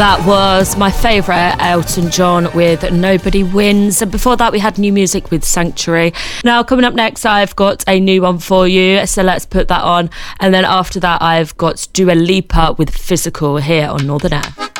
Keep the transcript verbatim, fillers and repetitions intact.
That was my favourite, Elton John with Nobody Wins. And before that, we had new music with Sanctuary. Now, coming up next, I've got a new one for you, so let's put that on. And then after that, I've got Dua Lipa with Physical here on Northern Air.